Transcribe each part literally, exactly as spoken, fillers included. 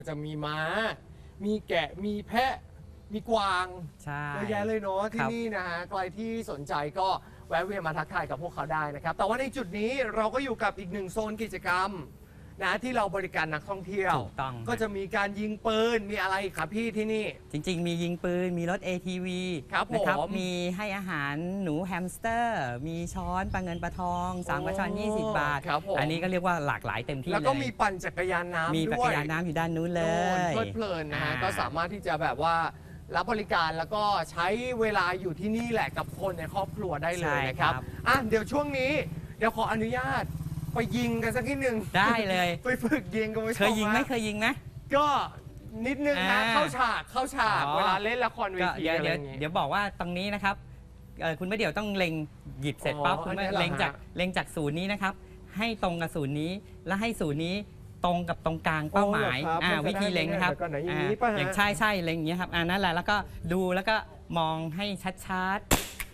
จะมีม้า มีแกะ มีแพะ มีกวางใช่เยอะแยะเลยเนาะที่นี่นะฮะใครที่สนใจก็แวะเวียนมาทักทายกับพวกเขาได้นะครับแต่ว่าในจุดนี้เราก็อยู่กับอีกหนึ่งโซนกิจกรรมนะที่เราบริการนักท่องเที่ยวถูกต้องก็จะมีการยิงปืนมีอะไรครับพี่ที่นี่จริงๆมียิงปืนมีรถ เอ ที วีครับผมมีให้อาหารหนูแฮมสเตอร์ มีช้อนปลาเงินปลาทองสามกระชอนยี่สิบบาทอันนี้ก็เรียกว่าหลากหลายเต็มที่เลยแล้วก็มีปั่นจักรยานน้ำด้วยมีจักรยานน้ำอยู่ด้านนู้นเลยเพลิดเพลินนะฮะก็สามารถที่จะแบบว่ารับบริการแล้วก็ใช้เวลาอยู่ที่นี่แหละกับคนในครอบครัวได้เลยนะครับอ่ะเดี๋ยวช่วงนี้เดี๋ยวขออนุญาตไปยิงกันสักนิดนึงได้เลยไปฝึกยิงกันเคยยิงไหมเคยยิงไหมก็นิดนึงนะเข้าฉากเข้าฉากเวลาเล่นละครเวทีอะไรอย่างงี้เดี๋ยวบอกว่าตรงนี้นะครับคุณไม่เดี๋ยวต้องเล็งหยิบเสร็จปั๊บคุณเล็งจากเล็งจากศูนย์นี้นะครับให้ตรงกับศูนย์นี้และให้ศูนย์นี้ตรงกับตรงกลางเป้าหมายวิธีเล็งนะครับอย่างใช่ใช่เล็งอย่างนี้ครับอ่านั่นแหละแล้วก็ดูแล้วก็มองให้ชัด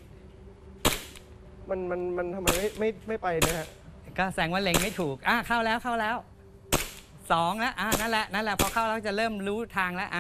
ๆมันมันมันทำไมไม่ไม่ไม่ไปนะฮะก็แสดงว่าเล็งไม่ถูกอ่าเข้าแล้วเข้าแล้วสองแล้วอ่านั่นแหละนั่นแหละพอเข้าแล้วจะเริ่มรู้ทางแล้วอ่า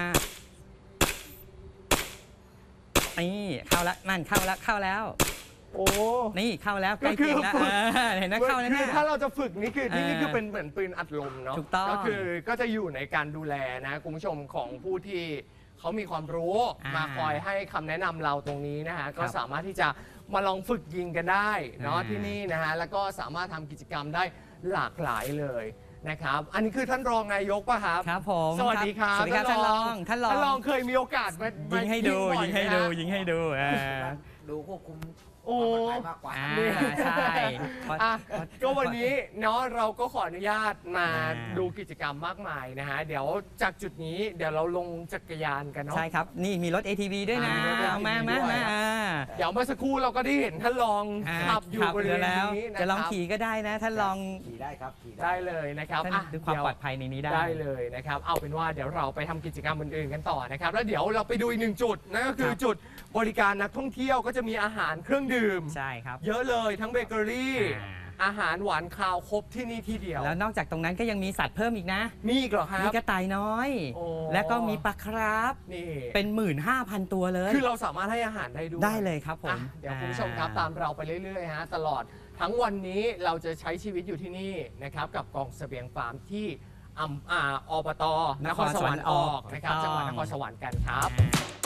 นี่เข้าแล้วนั่นเข้าแล้วเข้าแล้วโอ้นี่เข้าแล้วใกล้เคียงแล้วเห็นไหมเข้าแล้วคือถ้าเราจะฝึกนี่คือที่นี่คือเป็นเหมือนปืนอัดลมเนาะถูกต้องก็คือก็จะอยู่ในการดูแลนะคุณผู้ชมของผู้ที่เขามีความรู้มาคอยให้คำแนะนำเราตรงนี้นะฮะก็สามารถที่จะมาลองฝึกยิงกันได้เนาะที่นี่นะฮะแล้วก็สามารถทำกิจกรรมได้หลากหลายเลยนะครับอันนี้คือท่านรองนายกป่ะครับครับผมสวัสดีครับสวัสดีครับท่านรองท่านรองท่านรองเคยมีโอกาสมายิงให้ดูยิงให้ดูยิงให้ดูดูควบคุมโอ้มากกว่าใช่ก็วันนี้เนาะเราก็ขออนุญาตมาดูกิจกรรมมากมายนะฮะเดี๋ยวจากจุดนี้เดี๋ยวเราลงจักรยานกันเนาะใช่ครับนี่มีรถ เอ ที วี ด้วยนะเอามามามาเดี๋ยวเมื่อสักครู่เราก็ได้เห็นท่านรองขับอยู่บริเวณนี้จะลองขี่ก็ได้นะท่านลองขี่ได้ครับขี่ได้เลยนะครับดูความปลอดภัยในนี้ได้ได้เลยนะครับเอาเป็นว่าเดี๋ยวเราไปทำกิจกรรมอื่นๆกันต่อนะครับแล้วเดี๋ยวเราไปดูอีกหนึ่งจุดนั่นก็คือจุดบริการนักท่องเที่ยวก็จะมีอาหารเครื่องดื่มใช่ครับเยอะเลยทั้งเบเกอรี่อาหารหวานคาวครบที่นี่ที่เดียวแล้วนอกจากตรงนั้นก็ยังมีสัตว์เพิ่มอีกนะมีอีกเหรอครับมีกระต่ายน้อยแล้วก็มีปลาคราฟนี่เป็นหมื่นห้าพันตัวเลยคือเราสามารถให้อาหารได้ด้วยได้เลยครับผมเดี๋ยวคุณผู้ชมครับตามเราไปเรื่อยๆฮะตลอดทั้งวันนี้เราจะใช้ชีวิตอยู่ที่นี่นะครับกับกองเสบียงฟาร์มที่อบตนครสวรรค์ออกนะครับจังหวัดนครสวรรค์กันครับ